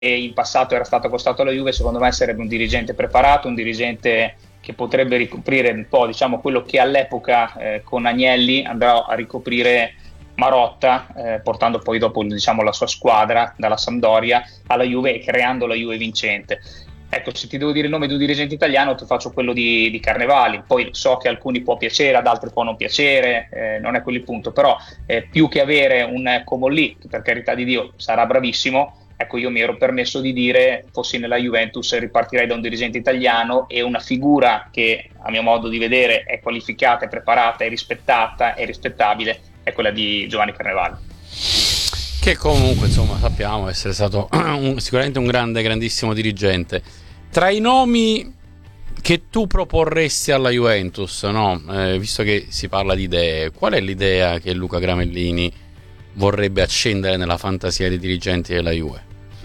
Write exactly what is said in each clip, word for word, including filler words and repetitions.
in passato era stato accostato alla Juve, secondo me sarebbe un dirigente preparato, un dirigente che potrebbe ricoprire un po', diciamo, quello che all'epoca eh, con Agnelli andrà a ricoprire Marotta, eh, portando poi dopo, diciamo, la sua squadra dalla Sampdoria alla Juve e creando la Juve vincente. Ecco, se ti devo dire il nome di un dirigente italiano, ti faccio quello di, di Carnevali. Poi so che a alcuni può piacere, ad altri può non piacere, eh, non è quello il punto, però eh, più che avere un Comolli, che per carità di Dio sarà bravissimo, ecco, io mi ero permesso di dire, fossi nella Juventus ripartirei da un dirigente italiano, e una figura che a mio modo di vedere è qualificata, è preparata, è rispettata, è rispettabile, è quella di Giovanni Carnevali, che comunque, insomma, sappiamo essere stato un, sicuramente un grande, grandissimo dirigente. Tra i nomi che tu proporresti alla Juventus, no? Eh, visto che si parla di idee, qual è l'idea che Luca Gramellini vorrebbe accendere nella fantasia dei dirigenti della Juve?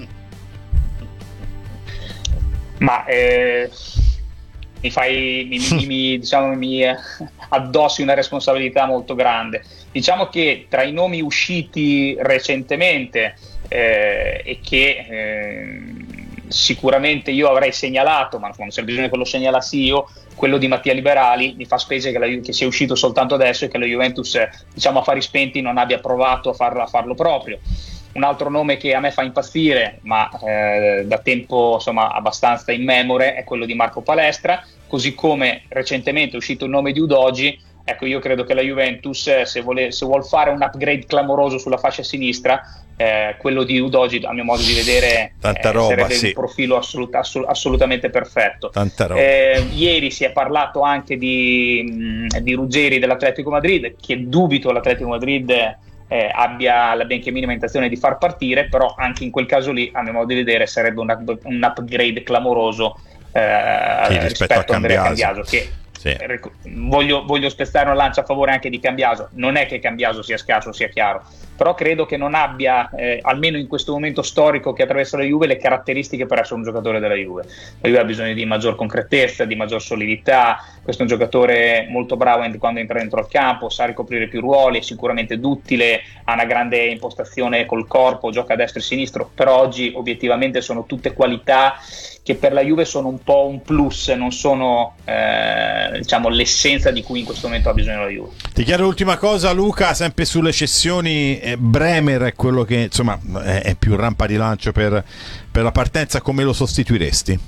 Ma eh, mi fai mi, mi, diciamo, mi addossi una responsabilità molto grande. Diciamo che tra i nomi usciti recentemente eh, e che eh, sicuramente io avrei segnalato, ma non c'è bisogno che lo segnalassi io, quello di Mattia Liberali. Mi fa specie che, la, che sia uscito soltanto adesso e che la Juventus, diciamo, a fari spenti non abbia provato a farlo, a farlo proprio. Un altro nome che a me fa impazzire, ma eh, da tempo, insomma, abbastanza immemore, è quello di Marco Palestra, così come recentemente è uscito il nome di Udogi. Ecco, io credo che la Juventus, se vuole, se vuol fare un upgrade clamoroso sulla fascia sinistra, eh, quello di Udogi, a mio modo di vedere, Tanta eh, roba, sarebbe sì. un profilo assolut- assolut- assolutamente perfetto. Tanta roba. Eh, ieri si è parlato anche di, mh, di Ruggeri dell'Atletico Madrid, che dubito l'Atletico Madrid eh, abbia la benché minima intenzione di far partire, però anche in quel caso lì, a mio modo di vedere, sarebbe un, up- un upgrade clamoroso eh, sì, rispetto, rispetto a Cambiaso, Cambiaso che sì. Voglio, voglio spezzare una lancia a favore anche di Cambiaso. Non è che Cambiaso sia scarso, sia chiaro, però credo che non abbia, eh, almeno in questo momento storico che attraversa la Juve, le caratteristiche per essere un giocatore della Juve. La Juve ha bisogno di maggior concretezza, di maggior solidità. Questo è un giocatore molto bravo quando entra dentro al campo, sa ricoprire più ruoli, è sicuramente duttile, ha una grande impostazione col corpo, gioca a destra e sinistro, però oggi obiettivamente sono tutte qualità che per la Juve sono un po' un plus, non sono eh, diciamo l'essenza di cui in questo momento ha bisogno la Juve. Ti chiedo l'ultima cosa, Luca, sempre sulle cessioni. eh, Bremer è quello che, insomma, è, è più rampa di lancio per, per la partenza. Come lo sostituiresti?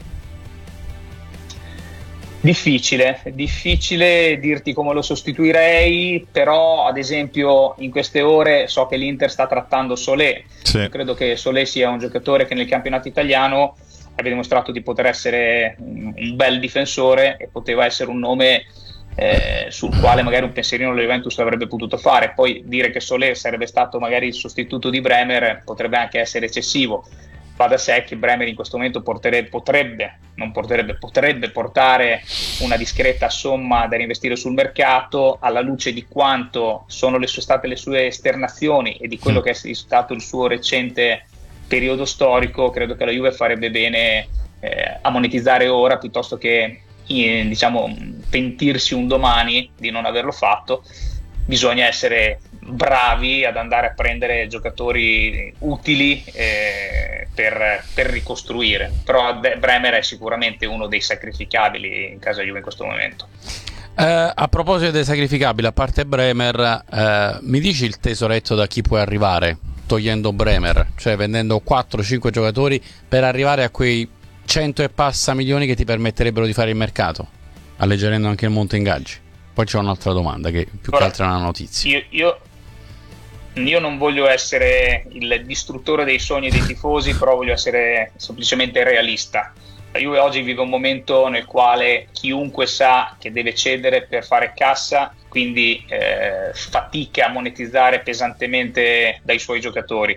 Difficile, difficile dirti come lo sostituirei, però ad esempio in queste ore so che l'Inter sta trattando Solé. Sì. Credo che Solé sia un giocatore che nel campionato italiano abbia dimostrato di poter essere un bel difensore e poteva essere un nome eh, sul quale magari un pensierino la Juventus avrebbe potuto fare. Poi dire che Solé sarebbe stato magari il sostituto di Bremer potrebbe anche essere eccessivo. Va da sé che Bremer in questo momento porterebbe, potrebbe, non porterebbe, potrebbe portare una discreta somma da reinvestire sul mercato, alla luce di quanto sono le sue, state le sue esternazioni e di quello che è stato il suo recente periodo storico. Credo che la Juve farebbe bene eh, a monetizzare ora piuttosto che eh, diciamo pentirsi un domani di non averlo fatto. Bisogna essere bravi ad andare a prendere giocatori utili eh, per, per ricostruire, però Bremer è sicuramente uno dei sacrificabili in casa Juve in questo momento. Eh, a proposito dei sacrificabili, a parte Bremer, eh, mi dici il tesoretto da chi puoi arrivare togliendo Bremer, cioè vendendo quattro cinque giocatori per arrivare a quei cento e passa milioni che ti permetterebbero di fare il mercato, alleggerendo anche il monte ingaggi? Poi c'è un'altra domanda che più Ora, che altro è una notizia. Io, io, io non voglio essere il distruttore dei sogni dei tifosi, però voglio essere semplicemente realista. La Juve oggi vive un momento nel quale chiunque sa che deve cedere per fare cassa, quindi eh, fatica a monetizzare pesantemente dai suoi giocatori.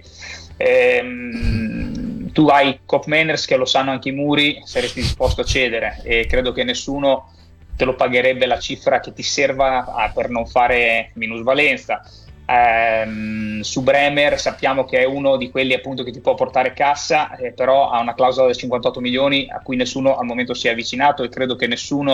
Ehm, tu hai Koopmeiners che lo sanno anche i muri, saresti disposto a cedere e credo che nessuno te lo pagherebbe la cifra che ti serva a, per non fare minusvalenza. Ehm, su Bremer sappiamo che è uno di quelli appunto che ti può portare cassa, eh, però ha una clausola da cinquantotto milioni a cui nessuno al momento si è avvicinato e credo che nessuno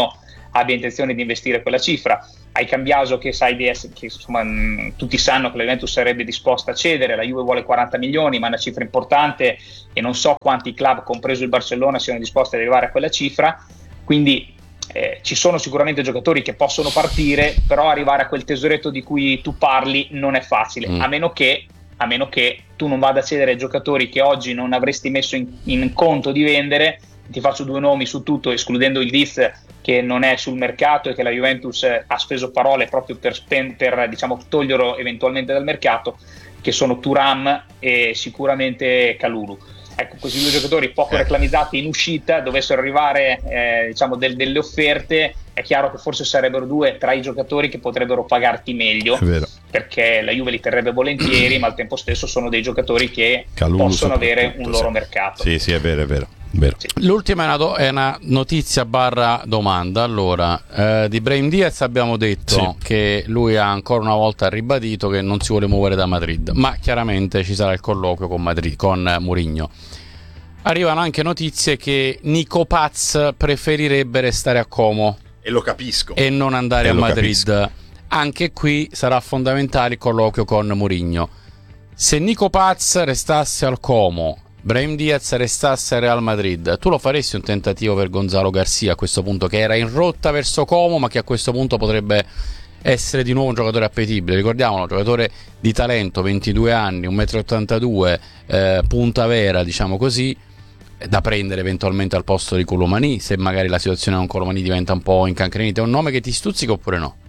abbia intenzione di investire quella cifra. Hai Cambiaso che sai di essere, che insomma mh, tutti sanno che la Juventus sarebbe disposta a cedere, la Juve vuole quaranta milioni, ma è una cifra importante e non so quanti club, compreso il Barcellona, siano disposti ad arrivare a quella cifra, quindi eh, ci sono sicuramente giocatori che possono partire, però arrivare a quel tesoretto di cui tu parli non è facile, mm. a meno che a meno che tu non vada a cedere giocatori che oggi non avresti messo in, in conto di vendere. Ti faccio due nomi su tutto, escludendo il Diz che non è sul mercato e che la Juventus ha speso parole proprio per, spen- per diciamo, toglierlo eventualmente dal mercato, che sono Thuram e sicuramente Kalulu. Ecco, questi due giocatori poco reclamizzati in uscita dovessero arrivare eh, diciamo del, delle offerte, è chiaro che forse sarebbero due tra i giocatori che potrebbero pagarti meglio, perché la Juve li terrebbe volentieri, ma al tempo stesso sono dei giocatori che Kalulu possono avere un loro sì. mercato. Sì, sì, è vero, è vero. Vero. Sì. L'ultima è una, do- è una notizia barra domanda. Allora, eh, di Brahim Diaz abbiamo detto sì. che lui ha ancora una volta ribadito che non si vuole muovere da Madrid, ma chiaramente ci sarà il colloquio con Madrid, con Mourinho. Arrivano anche notizie che Nico Paz preferirebbe restare a Como, e lo capisco, e non andare e a Madrid. Capisco. Anche qui sarà fondamentale il colloquio con Mourinho. Se Nico Paz restasse al Como, Brahim Diaz restasse a Real Madrid, tu lo faresti un tentativo per Gonzalo Garcia a questo punto, che era in rotta verso Como ma che a questo punto potrebbe essere di nuovo un giocatore appetibile? Ricordiamolo, giocatore di talento, ventidue anni, uno virgola ottantadue metri, eh, punta vera, diciamo così, da prendere eventualmente al posto di Colomani se magari la situazione con Colomani diventa un po' incancrenita. È un nome che ti stuzzica oppure no?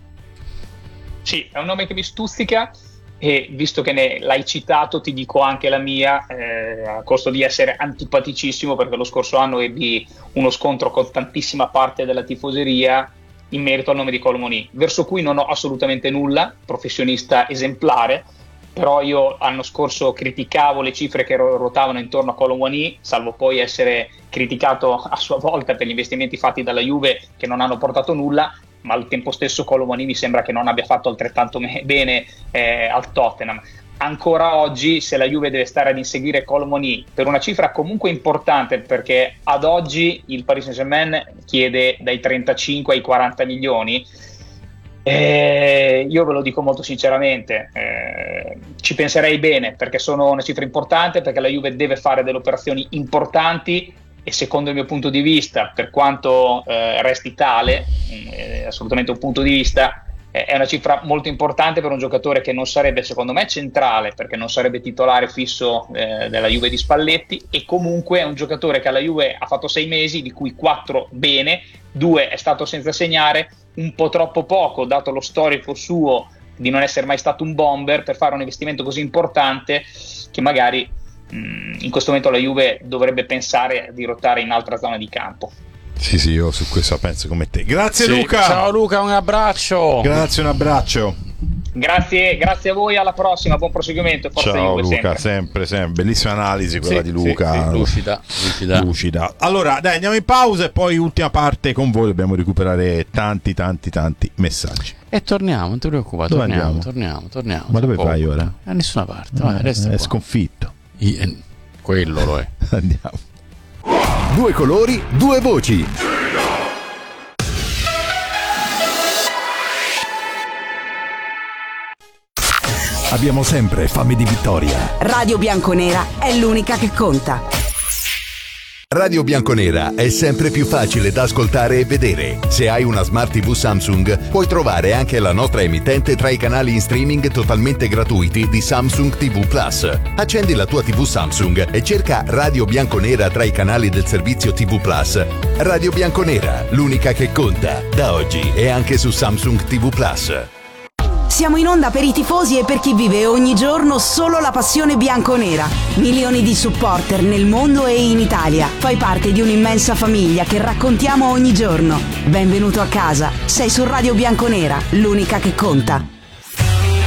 Sì, è un nome che mi stuzzica. E visto che ne l'hai citato, ti dico anche la mia, eh, a costo di essere antipaticissimo, perché lo scorso anno ebbi uno scontro con tantissima parte della tifoseria in merito al nome di Colomoni, verso cui non ho assolutamente nulla, professionista esemplare, però io l'anno scorso criticavo le cifre che ruotavano intorno a Colomoni, salvo poi essere criticato a sua volta per gli investimenti fatti dalla Juve che non hanno portato nulla, ma al tempo stesso Colomani mi sembra che non abbia fatto altrettanto me- bene eh, al Tottenham. Ancora oggi, se la Juve deve stare ad inseguire Colomani per una cifra comunque importante, perché ad oggi il Paris Saint-Germain chiede dai trentacinque ai quaranta milioni, eh, io ve lo dico molto sinceramente, eh, ci penserei bene, perché sono una cifra importante, perché la Juve deve fare delle operazioni importanti. E secondo il mio punto di vista, per quanto eh, resti tale, eh, assolutamente un punto di vista, eh, è una cifra molto importante per un giocatore che non sarebbe, secondo me, centrale, perché non sarebbe titolare fisso eh, della Juve di Spalletti, e comunque è un giocatore che alla Juve ha fatto sei mesi, di cui quattro bene, due è stato senza segnare, un po' troppo poco, dato lo storico suo di non essere mai stato un bomber, per fare un investimento così importante che magari in questo momento la Juve dovrebbe pensare di rottare in altra zona di campo. Sì, sì, io su questo penso come te. Grazie sì. Luca. Ciao Luca, un abbraccio. Grazie, un abbraccio. Grazie, grazie a voi, alla prossima, buon proseguimento. Forza Ciao Juve, Luca, sempre. sempre, sempre. Bellissima analisi quella sì, di Luca. Sì, sì. Lucida, lucida. Lucida. Allora, dai, andiamo in pausa e poi ultima parte con voi, dobbiamo recuperare tanti, tanti, tanti messaggi. E torniamo, non ti preoccupare, dove torniamo, andiamo? torniamo, torniamo. Ma dove poco. vai ora? A nessuna parte, vai, resta è qua. sconfitto. I, quello lo è. Andiamo. Due colori, due voci. Abbiamo sempre fame di vittoria. Radio Bianconera è l'unica che conta. Radio Bianconera è sempre più facile da ascoltare e vedere. Se hai una Smart tivù Samsung, puoi trovare anche la nostra emittente tra i canali in streaming totalmente gratuiti di Samsung tivù Plus. Accendi la tua tivù Samsung e cerca Radio Bianconera tra i canali del servizio tivù Plus. Radio Bianconera, l'unica che conta. Da oggi è anche su Samsung tivù Plus. Siamo in onda per i tifosi e per chi vive ogni giorno solo la passione bianconera. Milioni di supporter nel mondo e in Italia. Fai parte di un'immensa famiglia che raccontiamo ogni giorno. Benvenuto a casa. Sei su Radio Bianconera, l'unica che conta.